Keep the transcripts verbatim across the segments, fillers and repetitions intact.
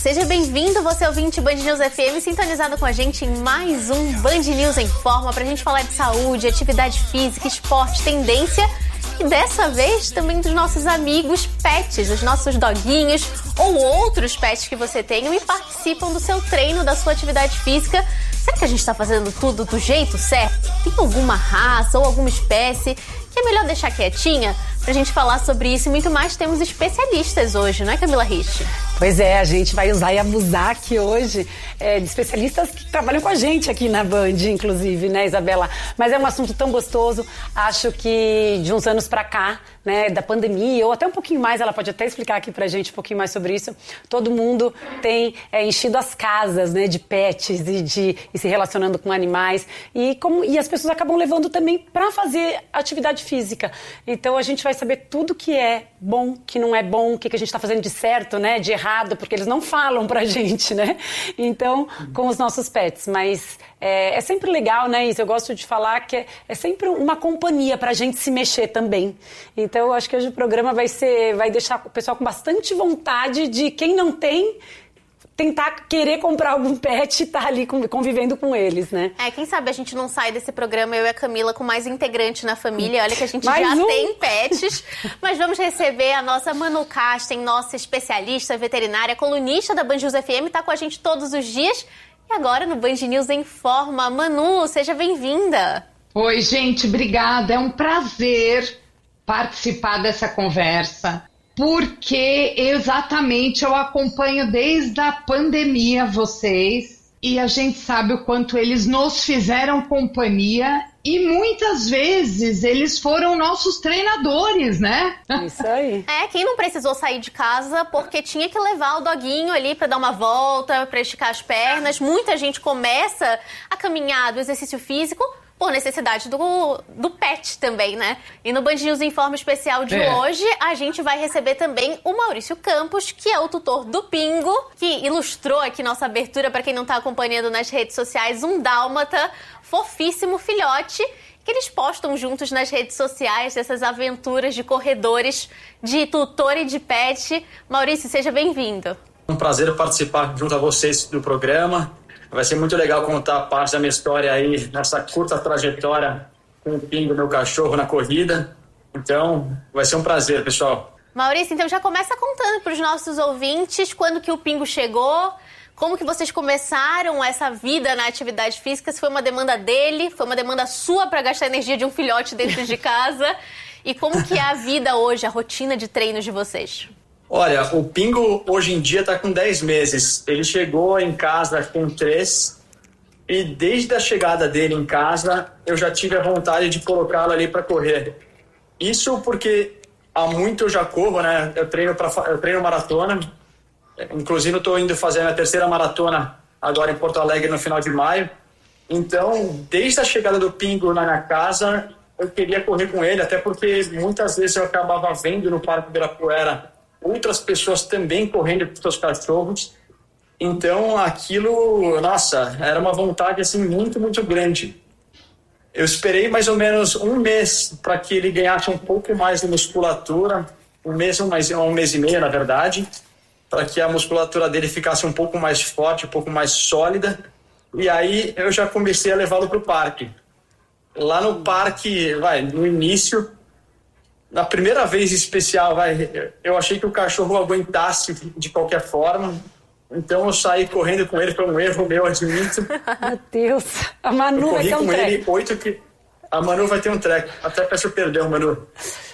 Seja bem-vindo, você ouvinte Band News F M, sintonizado com a gente em mais um Band News em Forma, pra gente falar de saúde, atividade física, esporte, tendência e dessa vez também dos nossos amigos pets, os nossos doguinhos ou outros pets que você tenha e participam do seu treino, da sua atividade física. Será que a gente está fazendo tudo do jeito certo? Tem alguma raça ou alguma espécie que é melhor deixar quietinha? Pra gente falar sobre isso e muito mais, temos especialistas hoje, não é, Camila Rich? Pois é, a gente vai usar e abusar aqui hoje é, de especialistas que trabalham com a gente aqui na Band, inclusive, né, Isabela? Mas é um assunto tão gostoso, acho que de uns anos pra cá, né, da pandemia, ou até um pouquinho mais, ela pode até explicar aqui pra gente um pouquinho mais sobre isso, todo mundo tem é, enchido as casas, né, de pets e, de, e se relacionando com animais, e, como, e as pessoas acabam levando também pra fazer atividade física. Então a gente vai saber tudo que é bom, que não é bom, o que, que a gente tá fazendo de certo, né, de errado, porque eles não falam pra gente, né? Então, com os nossos pets. Mas é, é sempre legal, né, Isa? Eu gosto de falar que é, é sempre uma companhia pra gente se mexer também. Então, eu acho que hoje o programa vai ser, vai deixar o pessoal com bastante vontade de, quem não tem, tentar querer comprar algum pet e estar tá ali convivendo com eles, né? É, quem sabe a gente não sai desse programa, eu e a Camila, com mais integrante na família. Olha que a gente mais já um. tem pets. Mas vamos receber a nossa Manu Casten, nossa especialista veterinária, colunista da Band News F M, tá com a gente todos os dias. E agora no Band News em Forma. Manu, seja bem-vinda. Oi, gente, obrigada. É um prazer participar dessa conversa. Porque exatamente eu acompanho desde a pandemia vocês e a gente sabe o quanto eles nos fizeram companhia e muitas vezes eles foram nossos treinadores, né? Isso aí. É, quem não precisou sair de casa porque tinha que levar o doguinho ali para dar uma volta, para esticar as pernas. Muita gente começa a caminhar do exercício físico por necessidade do, do pet também, né? E no Band News em Forma especial de é. hoje, a gente vai receber também o Maurício Campos, que é o tutor do Pingo, que ilustrou aqui nossa abertura, para quem não tá acompanhando nas redes sociais, um dálmata, fofíssimo filhote, que eles postam juntos nas redes sociais, dessas aventuras de corredores, de tutor e de pet. Maurício, seja bem-vindo. É um prazer participar junto a vocês do programa. Vai ser muito legal contar parte da minha história aí, nessa curta trajetória com o Pingo, meu cachorro, na corrida. Então, vai ser um prazer, pessoal. Maurício, então já começa contando para os nossos ouvintes quando que o Pingo chegou, como que vocês começaram essa vida na atividade física, se foi uma demanda dele, foi uma demanda sua para gastar a energia de um filhote dentro de casa, e como que é a vida hoje, a rotina de treinos de vocês? Olha, o Pingo hoje em dia está com dez meses. Ele chegou em casa com três e desde a chegada dele em casa eu já tive a vontade de colocá-lo ali para correr. Isso porque há muito eu já corro, né? Eu treino, pra, eu treino maratona. Inclusive eu estou indo fazer a minha terceira maratona agora em Porto Alegre no final de maio. Então, desde a chegada do Pingo na minha casa, eu queria correr com ele, até porque muitas vezes eu acabava vendo no Parque Ibirapuera outras pessoas também correndo com seus cachorros. Então aquilo, nossa, era uma vontade assim muito, muito grande. Eu esperei mais ou menos um mês para que ele ganhasse um pouco mais de musculatura, um mês, um mês, um mês e meio na verdade, para que a musculatura dele ficasse um pouco mais forte, um pouco mais sólida. E aí eu já comecei a levá-lo para o parque. Lá no parque, vai, no início, na primeira vez especial, vai, eu achei que o cachorro aguentasse de qualquer forma, então eu saí correndo com ele, foi um erro meu, admito. Meu Deus, a Manu vai ter um treco. Oito que... A Manu vai ter um treco, até peço perdão, Manu.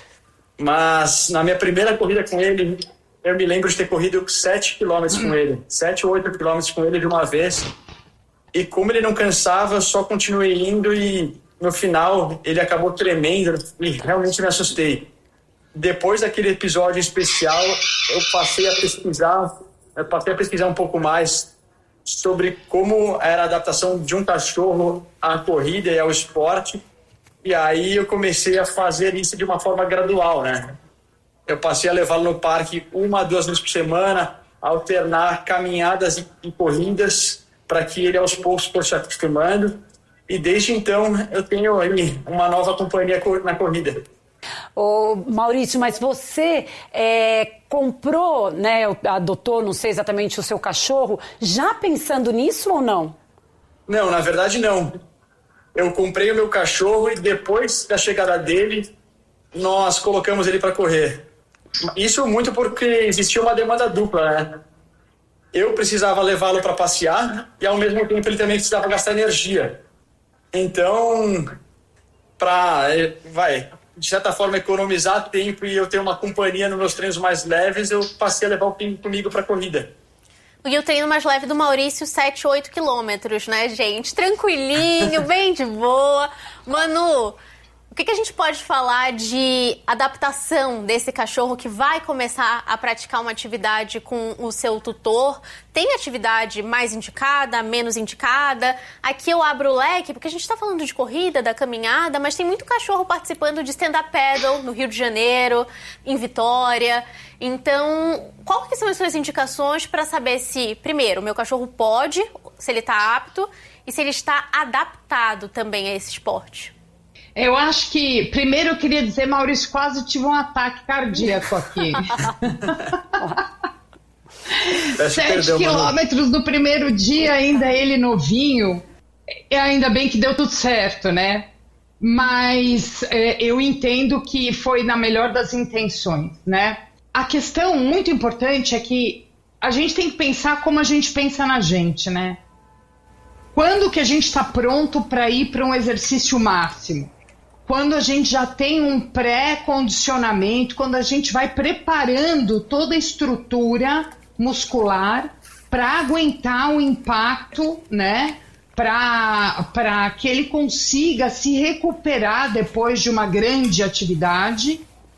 Mas na minha primeira corrida com ele, eu me lembro de ter corrido sete quilômetros com ele, sete ou oito quilômetros com ele de uma vez, e como ele não cansava, eu só continuei indo e no final, ele acabou tremendo e realmente me assustei. Depois daquele episódio especial, eu passei a pesquisar, eu passei a pesquisar um pouco mais sobre como era a adaptação de um cachorro à corrida e ao esporte. E aí eu comecei a fazer isso de uma forma gradual, né? Eu passei a levá-lo no parque uma, duas vezes por semana, alternar caminhadas e, e corridas para que ele aos poucos fosse se acostumando. E desde então eu tenho aí uma nova companhia na corrida. Ô, Maurício, mas você é, comprou, né, adotou, não sei exatamente, o seu cachorro, já pensando nisso ou não? Não, na verdade não. Eu comprei o meu cachorro e depois da chegada dele, nós colocamos ele para correr. Isso muito porque existia uma demanda dupla, né? Eu precisava levá-lo para passear e ao mesmo tempo ele também precisava gastar energia. Então, para, vai, de certa forma, economizar tempo e eu ter uma companhia nos meus treinos mais leves, eu passei a levar o Pingo comigo para a corrida. E o treino mais leve do Maurício, sete, oito quilômetros, né, gente? Tranquilinho, bem de boa. Manu, o que, que a gente pode falar de adaptação desse cachorro que vai começar a praticar uma atividade com o seu tutor? Tem atividade mais indicada, menos indicada? Aqui eu abro o leque, porque a gente está falando de corrida, da caminhada, mas tem muito cachorro participando de stand-up paddle no Rio de Janeiro, em Vitória. Então, qual que são as suas indicações para saber se, primeiro, o meu cachorro pode, se ele está apto, e se ele está adaptado também a esse esporte? Eu acho que, primeiro eu queria dizer, Maurício, quase tive um ataque cardíaco aqui. Sete quilômetros no primeiro dia, ainda ele novinho, e ainda bem que deu tudo certo, né? Mas é, eu entendo que foi na melhor das intenções, né? A questão muito importante é que a gente tem que pensar como a gente pensa na gente, né? Quando que a gente está pronto para ir para um exercício máximo? Quando a gente já tem um pré-condicionamento, quando a gente vai preparando toda a estrutura muscular para aguentar o impacto, né? Para que ele consiga se recuperar depois de uma grande atividade,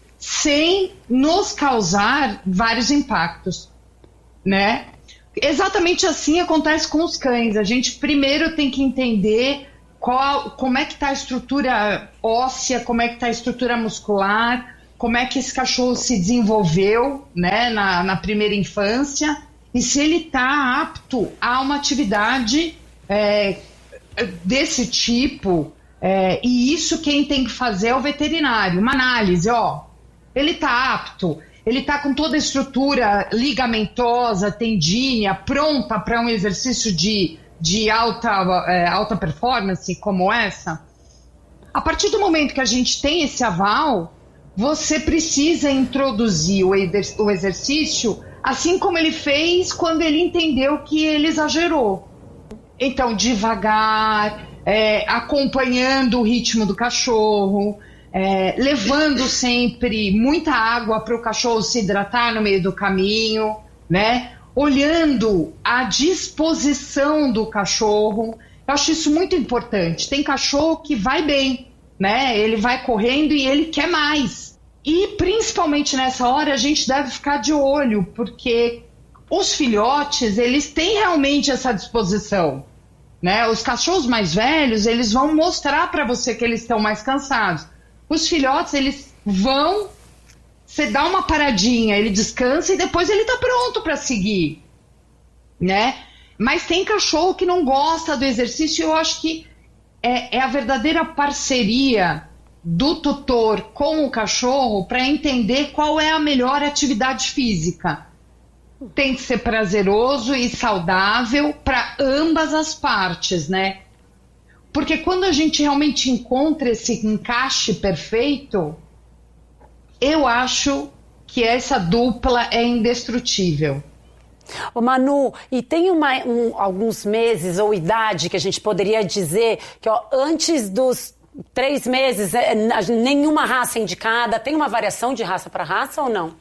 sem nos causar vários impactos, né? Exatamente assim acontece com os cães. A gente primeiro tem que entender qual, como é que está a estrutura óssea, como é que está a estrutura muscular, como é que esse cachorro se desenvolveu, né, na, na primeira infância, e se ele está apto a uma atividade é, desse tipo. É, e isso quem tem que fazer é o veterinário. Uma análise, ó, ele está apto, ele está com toda a estrutura ligamentosa, tendínea, pronta para um exercício de, de alta, é, alta performance como essa. A partir do momento que a gente tem esse aval, você precisa introduzir o, exer- o exercício assim como ele fez quando ele entendeu que ele exagerou. Então, devagar, é, acompanhando o ritmo do cachorro, é, levando sempre muita água para o cachorro se hidratar no meio do caminho, né? Olhando a disposição do cachorro. Eu acho isso muito importante. Tem cachorro que vai bem, né? Ele vai correndo e ele quer mais. E principalmente nessa hora a gente deve ficar de olho, porque os filhotes, eles têm realmente essa disposição, né? Os cachorros mais velhos, eles vão mostrar para você que eles estão mais cansados. Os filhotes, eles vão, você dá uma paradinha, ele descansa e depois ele tá pronto para seguir, né? Mas tem cachorro que não gosta do exercício, e eu acho que é, é a verdadeira parceria do tutor com o cachorro para entender qual é a melhor atividade física. Tem que ser prazeroso e saudável para ambas as partes, né? Porque quando a gente realmente encontra esse encaixe perfeito, eu acho que essa dupla é indestrutível. Ô Manu, e tem uma, um, alguns meses ou idade que a gente poderia dizer que ó, antes dos três meses, é, nenhuma raça indicada, tem uma variação de raça para raça ou não?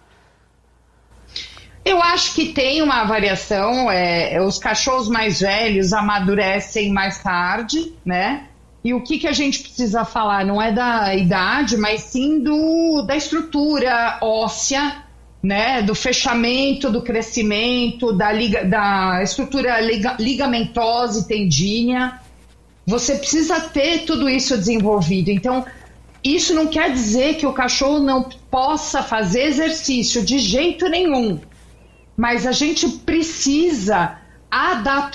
Eu acho que tem uma variação, é, os cachorros mais velhos amadurecem mais tarde, né? E o que, que a gente precisa falar não é da idade, mas sim do, da estrutura óssea, né? Do fechamento, do crescimento, da, liga, da estrutura liga, ligamentosa e tendínea. Você precisa ter tudo isso desenvolvido. Então, isso não quer dizer que o cachorro não possa fazer exercício de jeito nenhum. Mas a gente precisa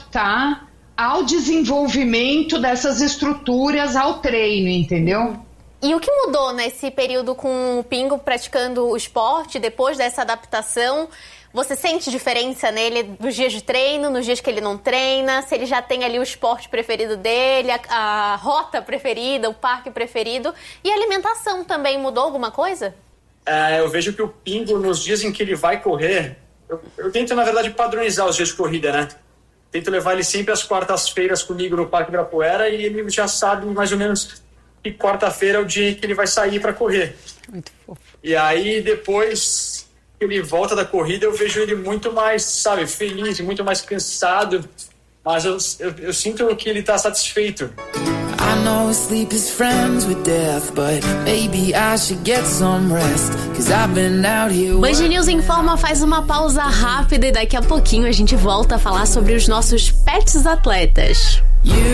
adaptar ao desenvolvimento dessas estruturas ao treino, entendeu? E o que mudou nesse período com o Pingo praticando o esporte, depois dessa adaptação? Você sente diferença nele nos dias de treino, nos dias que ele não treina? Se ele já tem ali o esporte preferido dele, a, a rota preferida, o parque preferido? E a alimentação também mudou alguma coisa? É, eu vejo que o Pingo, nos dias em que ele vai correr... Eu, eu tento, na verdade, padronizar os dias de corrida, né? Tento levar ele sempre às quartas-feiras comigo no Parque Ibirapuera e ele já sabe mais ou menos que quarta-feira é o dia que ele vai sair para correr. Muito fofo. E aí, depois que ele volta da corrida, eu vejo ele muito mais, sabe, feliz, muito mais cansado. Mas eu, eu, eu sinto que ele tá satisfeito. I know sleep is friends with death, but maybe I should get some rest, 'cause I've been out here. Band News Informa faz uma pausa rápida e daqui a pouquinho a gente volta a falar sobre os nossos pets atletas.